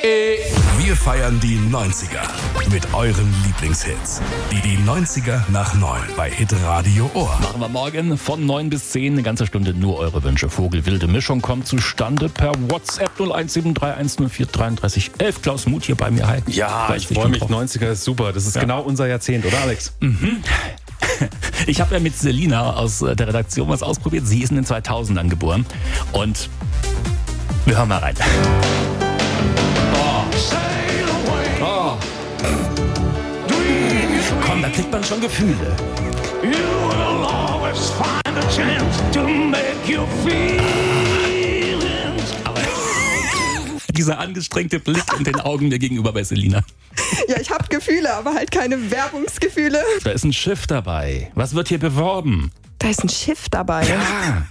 Wir feiern die 90er mit euren Lieblingshits. Die 90er nach 9 bei Hitradio Ohr. Machen wir morgen von 9 bis 10 eine ganze Stunde nur eure Wünsche. Vogelwilde Mischung kommt zustande per WhatsApp 01731043311. Klaus Muth hier bei mir. Hi. Ja, ich freue mich. 90er ist super. Das ist genau unser Jahrzehnt, oder Alex? Ich habe ja mit Selina aus der Redaktion was ausprobiert. Sie ist in den 2000ern geboren. Und wir hören mal rein. Oh. Komm, da kriegt man schon Gefühle. Aber dieser angestrengte Blick in den Augen mir gegenüber bei Selina. Ja, ich habe Gefühle, aber halt keine Werbungsgefühle. Da ist ein Schiff dabei. Was wird hier beworben? Da ist ein Schiff dabei. Ja.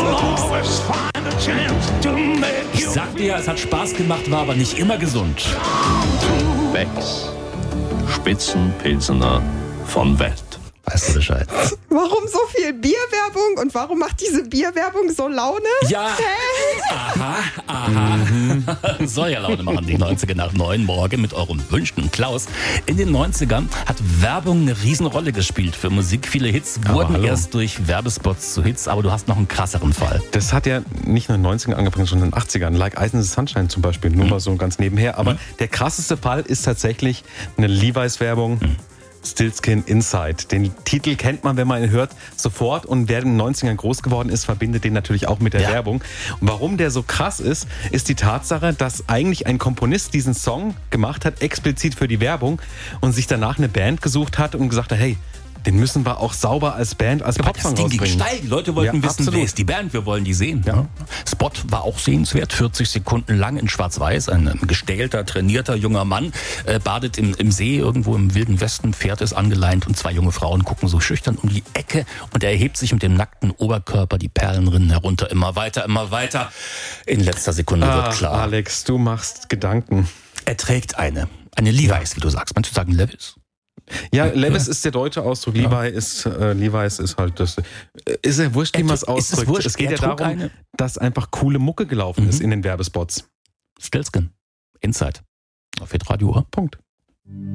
Ich sagte ja, es hat Spaß gemacht, war aber nicht immer gesund. Becks Spitzenpilsener von Welt. Weißt du Bescheid? Warum so viel Bierwerbung und warum macht diese Bierwerbung so Laune? Ja. Aha. Soll ja Laune machen, die 90er nach 9 morgen mit euren Wünschen. Und Klaus, in den 90ern hat Werbung eine Riesenrolle gespielt für Musik. Viele Hits wurden erst durch Werbespots zu Hits, aber du hast noch einen krasseren Fall. Das hat ja nicht nur in den 90ern angefangen, sondern in den 80ern. Like Ice in the Sunshine zum Beispiel, nur mal so ganz nebenher. Aber der krasseste Fall ist tatsächlich eine Levi's-Werbung. Stillskin Inside. Den Titel kennt man, wenn man ihn hört, sofort. Und wer in den 90ern groß geworden ist, verbindet den natürlich auch mit der Werbung. Und warum der so krass ist, ist die Tatsache, dass eigentlich ein Komponist diesen Song gemacht hat, explizit für die Werbung und sich danach eine Band gesucht hat und gesagt hat, hey, den müssen wir auch sauber als Band, als Popsong Das Ding ging rausbringen. steil. Die Leute wollten wissen, wer ist die Band, wir wollen die sehen. Ja. Spot war auch sehenswert, 40 Sekunden lang in Schwarz-Weiß. Ein gestählter, trainierter junger Mann badet im See irgendwo im Wilden Westen, Pferd ist angeleint und 2 junge Frauen gucken so schüchtern um die Ecke und er erhebt sich mit dem nackten Oberkörper, die Perlen rinnen herunter, immer weiter, immer weiter. In letzter Sekunde wird klar. Alex, du machst Gedanken. Er trägt eine Levi's, wie du sagst. Meinst du sagen Levi's? Ja, Levi's ist der deutsche Ausdruck. Levi's ist halt das. Ist ja wurscht, wie man es ausdrückt. wurscht? Es geht ja darum, dass einfach coole Mucke gelaufen ist in den Werbespots. Stillskin Inside auf Hitradio Ohr. Punkt.